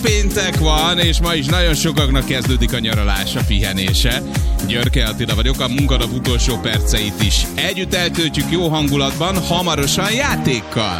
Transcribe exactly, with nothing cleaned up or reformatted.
Péntek van, és ma is nagyon sokaknak kezdődik a nyaralás, a pihenése. Györke Attila vagyok, a munkanap utolsó perceit is együtt eltöltjük jó hangulatban, hamarosan játékkal.